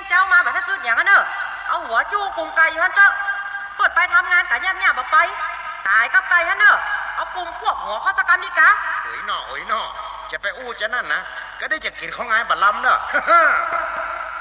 เจ้ามาแบบถ้าขึ้นอย่างนั้นเนอะเอาหัวจู้กุงไก่อยู่ฮันเถอะเปิดไปทำงานกะแย่ๆบ่ไปตายกับไก่ฮันเนอะเอากุงพวกหัวข้อตะกรรมดีกะโอ้ยหนอจะไปอู้จะนั่นนะก็ได้จะกินของงานบัลลัมเนอะ